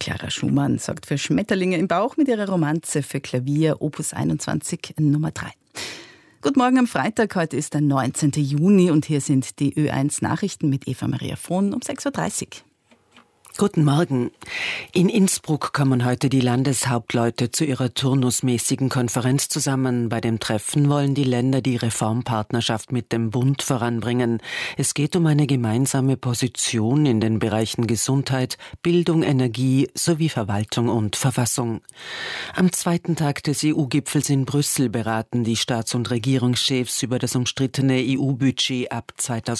Clara Schumann sorgt für Schmetterlinge im Bauch mit ihrer Romanze für Klavier, Opus 21 Nummer 3. Guten Morgen am Freitag, heute ist der 19. Juni und hier sind die Ö1 Nachrichten mit Eva-Maria Frohn um 6.30 Uhr. Guten Morgen. In Innsbruck kommen heute die Landeshauptleute zu ihrer turnusmäßigen Konferenz zusammen. Bei dem Treffen wollen die Länder die Reformpartnerschaft mit dem Bund voranbringen. Es geht um eine gemeinsame Position in den Bereichen Gesundheit, Bildung, Energie sowie Verwaltung und Verfassung. Am zweiten Tag des EU-Gipfels in Brüssel beraten die Staats- und Regierungschefs über das umstrittene EU-Budget ab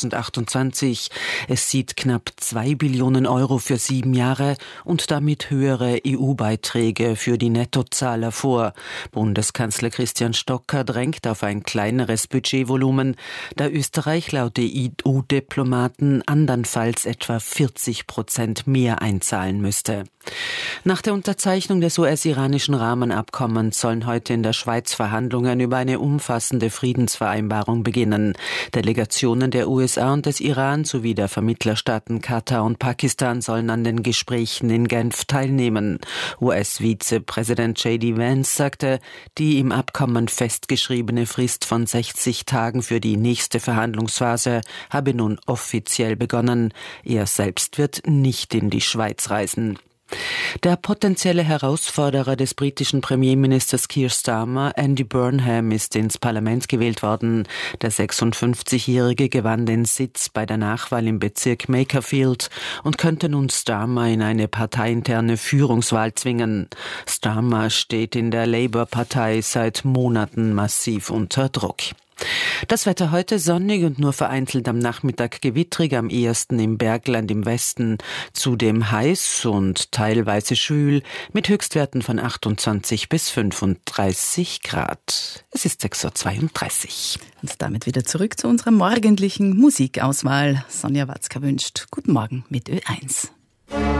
2028. Es sieht knapp 2 Billionen Euro für 7 Jahre und damit höhere EU-Beiträge für die Nettozahler vor. Bundeskanzler Christian Stocker drängt auf ein kleineres Budgetvolumen, da Österreich laut EU-Diplomaten andernfalls etwa 40% mehr einzahlen müsste. Nach der Unterzeichnung des US-iranischen Rahmenabkommens sollen heute in der Schweiz Verhandlungen über eine umfassende Friedensvereinbarung beginnen. Delegationen der USA und des Iran sowie der Vermittlerstaaten Katar und Pakistan sollen an den Gesprächen in Genf teilnehmen. US-Vizepräsident J.D. Vance sagte, die im Abkommen festgeschriebene Frist von 60 Tagen für die nächste Verhandlungsphase habe nun offiziell begonnen. Er selbst wird nicht in die Schweiz reisen. Der potenzielle Herausforderer des britischen Premierministers Keir Starmer, Andy Burnham, ist ins Parlament gewählt worden. Der 56-Jährige gewann den Sitz bei der Nachwahl im Bezirk Makerfield und könnte nun Starmer in eine parteiinterne Führungswahl zwingen. Starmer steht in der Labour-Partei seit Monaten massiv unter Druck. Das Wetter heute sonnig und nur vereinzelt am Nachmittag gewittrig, am ehesten im Bergland im Westen. Zudem heiß und teilweise schwül mit Höchstwerten von 28 bis 35 Grad. Es ist 6.32 Uhr. Und damit wieder zurück zu unserer morgendlichen Musikauswahl. Sonja Watzka wünscht Guten Morgen mit Ö1.